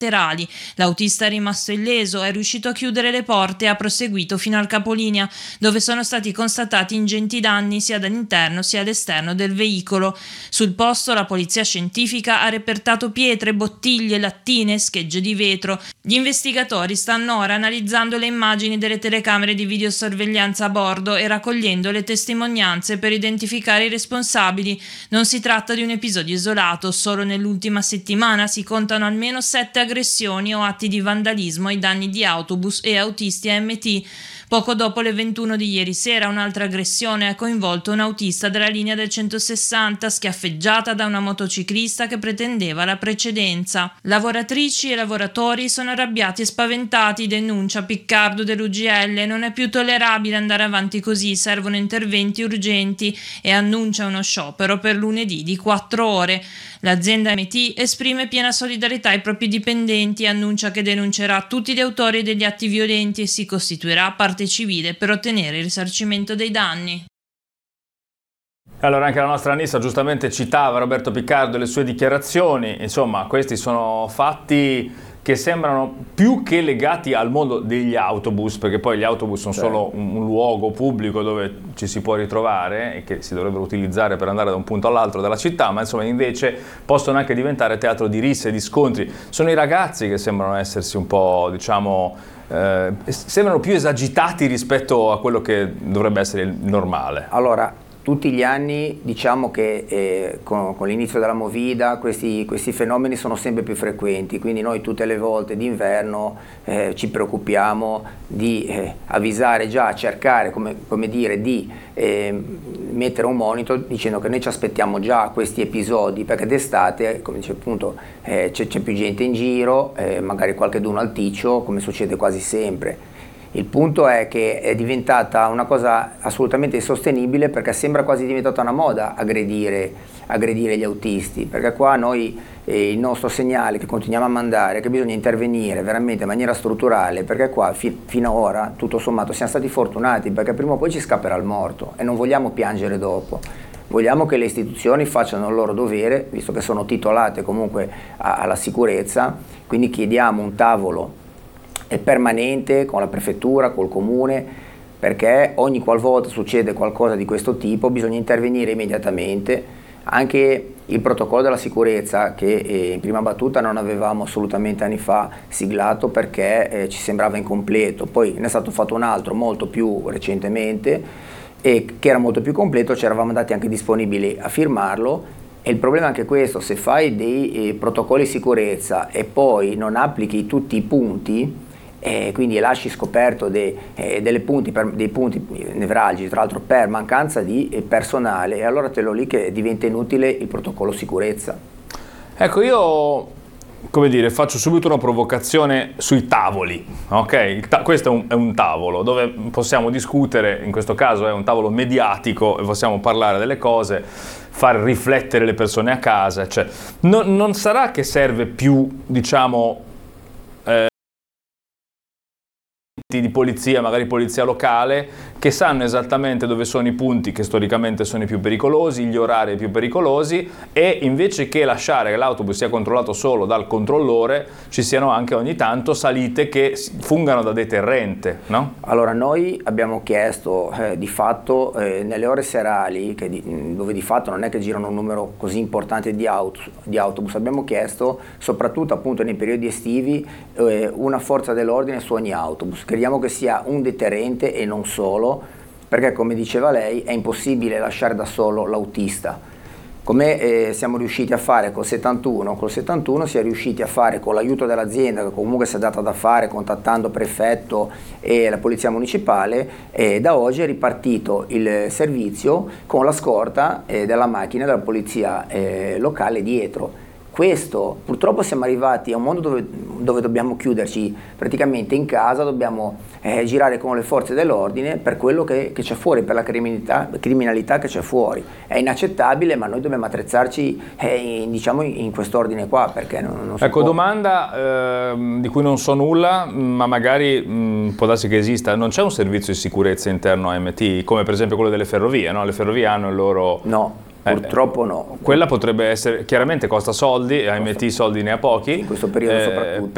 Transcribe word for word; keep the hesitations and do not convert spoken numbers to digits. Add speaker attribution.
Speaker 1: laterali. L'autista è rimasto illeso, è riuscito a chiudere le porte e ha proseguito fino al capolinea, dove sono stati constatati ingenti danni sia dall'interno sia all'esterno del veicolo. Sul posto la polizia scientifica ha repertato pietre, bottiglie, lattine e schegge di vetro. Gli investigatori stanno ora analizzando le immagini delle telecamere di videosorveglianza a bordo e raccogliendo le testimonianze per identificare i responsabili. Non si tratta di un episodio isolato, solo nell'ultima settimana si contano almeno sette aggressioni o atti di vandalismo ai danni di autobus e autisti A M T. Poco dopo le ventuno di ieri sera un'altra aggressione ha coinvolto un autista della linea del centosessanta, schiaffeggiata da una motociclista che pretendeva la precedenza. Lavoratrici e lavoratori sono arrabbiati e spaventati, denuncia Piccardo dell'U G L. Non è più tollerabile andare avanti così, servono interventi urgenti, e annuncia uno sciopero per lunedì di quattro ore. L'azienda A M T esprime piena solidarietà ai propri dipendenti e annuncia che denuncerà tutti gli autori degli atti violenti e si costituirà parte civile per ottenere il risarcimento dei danni.
Speaker 2: Allora, anche la nostra Anissa giustamente citava Roberto Piccardo e le sue dichiarazioni. Insomma, questi sono fatti che sembrano più che legati al mondo degli autobus, perché poi gli autobus sono solo un, un luogo pubblico dove ci si può ritrovare e che si dovrebbero utilizzare per andare da un punto all'altro della città, ma insomma invece possono anche diventare teatro di risse e di scontri. Sono i ragazzi che sembrano essersi un po', diciamo, eh, sembrano più esagitati rispetto a quello che dovrebbe essere il normale.
Speaker 3: Allora, tutti gli anni diciamo che eh, con, con l'inizio della Movida questi, questi fenomeni sono sempre più frequenti, quindi noi tutte le volte d'inverno eh, ci preoccupiamo di eh, avvisare già, cercare come, come dire di eh, mettere un monitor dicendo che noi ci aspettiamo già questi episodi, perché d'estate, come dice appunto, eh, c'è, c'è più gente in giro, eh, magari qualcheduno al ticcio, come succede quasi sempre. Il punto è che è diventata una cosa assolutamente insostenibile, perché sembra quasi diventata una moda aggredire, aggredire gli autisti, perché qua noi eh, il nostro segnale che continuiamo a mandare è che bisogna intervenire veramente in maniera strutturale, perché qua fi, fino ad ora tutto sommato siamo stati fortunati, perché prima o poi ci scapperà il morto e non vogliamo piangere dopo. Vogliamo che le istituzioni facciano il loro dovere, visto che sono titolate comunque a, alla sicurezza, quindi chiediamo un tavolo è permanente con la prefettura, col comune, perché ogni qualvolta succede qualcosa di questo tipo bisogna intervenire immediatamente. Anche il protocollo della sicurezza, che eh, in prima battuta non avevamo assolutamente anni fa siglato perché eh, ci sembrava incompleto, poi ne è stato fatto un altro molto più recentemente e che era molto più completo, ci eravamo andati anche disponibili a firmarlo. E il problema è anche questo: se fai dei eh, protocolli di sicurezza e poi non applichi tutti i punti, e quindi lasci scoperto dei, eh, delle punti per, dei punti nevralgici, tra l'altro per mancanza di eh, personale, e allora te lo lì che diventa inutile il protocollo sicurezza.
Speaker 2: Ecco, io, come dire, faccio subito una provocazione sui tavoli, ok? Ta- questo è un, è un tavolo dove possiamo discutere, in questo caso è un tavolo mediatico e possiamo parlare delle cose, far riflettere le persone a casa, cioè, no, non sarà che serve più, diciamo, eh, di polizia, magari polizia locale, che sanno esattamente dove sono i punti che storicamente sono i più pericolosi, gli orari più pericolosi, e invece che lasciare che l'autobus sia controllato solo dal controllore, ci siano anche ogni tanto salite che fungano da deterrente, no?
Speaker 3: Allora, noi abbiamo chiesto eh, di fatto eh, nelle ore serali, che di, dove di fatto non è che girano un numero così importante di, auto, di autobus, abbiamo chiesto soprattutto appunto nei periodi estivi eh, una forza dell'ordine su ogni autobus. Crediamo che sia un deterrente e non solo, perché come diceva lei è impossibile lasciare da solo l'autista. Come eh, siamo riusciti a fare col settantuno, col settantuno si è riusciti a fare con l'aiuto dell'azienda, che comunque si è data da fare contattando prefetto e la polizia municipale, e da oggi è ripartito il servizio con la scorta eh, della macchina della polizia eh, locale dietro. Questo, purtroppo siamo arrivati a un mondo dove, dove dobbiamo chiuderci praticamente in casa, dobbiamo eh, girare con le forze dell'ordine per quello che, che c'è fuori, per la criminalità, criminalità che c'è fuori. È inaccettabile, ma noi dobbiamo attrezzarci eh, in, diciamo in quest'ordine qua, perché non, non si
Speaker 2: Ecco,
Speaker 3: può.
Speaker 2: domanda eh, di cui non so nulla, ma magari mh, può darsi che esista. Non c'è un servizio di sicurezza interno a M T, come per esempio quello delle ferrovie, no? Le ferrovie hanno il loro...
Speaker 3: No. Purtroppo no.
Speaker 2: Quella potrebbe essere, chiaramente costa soldi, A M T soldi ne ha pochi.
Speaker 3: In questo periodo eh, soprattutto.